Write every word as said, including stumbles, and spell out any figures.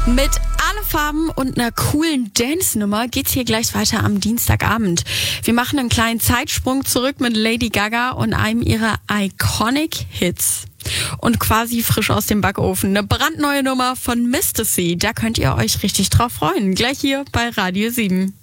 Mit Alle Farben und einer coolen Dance-Nummer geht's hier gleich weiter am Dienstagabend. Wir machen einen kleinen Zeitsprung zurück mit Lady Gaga und einem ihrer Iconic Hits. Und quasi frisch aus dem Backofen. Eine brandneue Nummer von Mister C. Da könnt ihr euch richtig drauf freuen. Gleich hier bei Radio sieben.